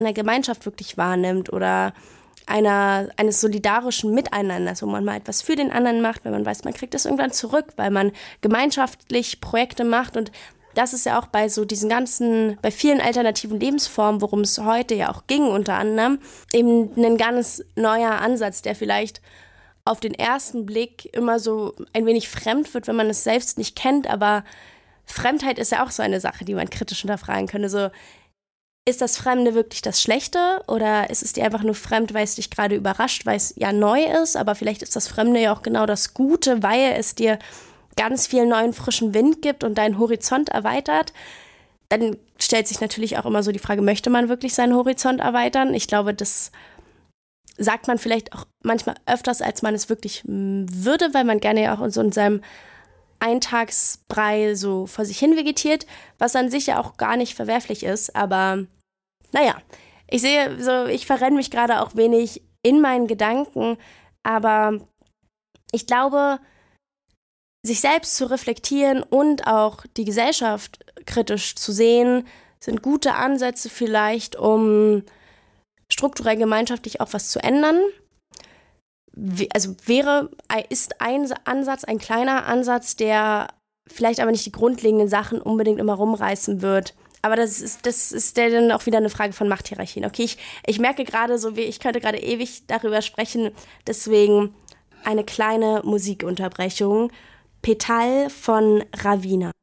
einer Gemeinschaft wirklich wahrnimmt oder eines solidarischen Miteinanders, wo man mal etwas für den anderen macht, wenn man weiß, man kriegt das irgendwann zurück, weil man gemeinschaftlich Projekte macht. Und das ist ja auch bei so diesen ganzen, bei vielen alternativen Lebensformen, worum es heute ja auch ging unter anderem, eben ein ganz neuer Ansatz, der vielleicht auf den ersten Blick immer so ein wenig fremd wird, wenn man es selbst nicht kennt, aber Fremdheit ist ja auch so eine Sache, die man kritisch hinterfragen könnte. So, ist das Fremde wirklich das Schlechte oder ist es dir einfach nur fremd, weil es dich gerade überrascht, weil es ja neu ist, aber vielleicht ist das Fremde ja auch genau das Gute, weil es dir ganz viel neuen, frischen Wind gibt und deinen Horizont erweitert. Dann stellt sich natürlich auch immer so die Frage, möchte man wirklich seinen Horizont erweitern? Ich glaube, das sagt man vielleicht auch manchmal öfters, als man es wirklich würde, weil man gerne ja auch in so in seinem Eintagsbrei so vor sich hin vegetiert, was an sich ja auch gar nicht verwerflich ist. Aber naja, ich sehe so, ich verrenne mich gerade auch wenig in meinen Gedanken, aber ich glaube, sich selbst zu reflektieren und auch die Gesellschaft kritisch zu sehen, sind gute Ansätze vielleicht, um strukturell gemeinschaftlich auch was zu ändern. Also ist ein Ansatz, ein kleiner Ansatz, der vielleicht aber nicht die grundlegenden Sachen unbedingt immer rumreißen wird. Aber das ist dann auch wieder eine Frage von Machthierarchien. Okay, ich merke gerade so, ich könnte gerade ewig darüber sprechen, deswegen eine kleine Musikunterbrechung. Petal von Raveena.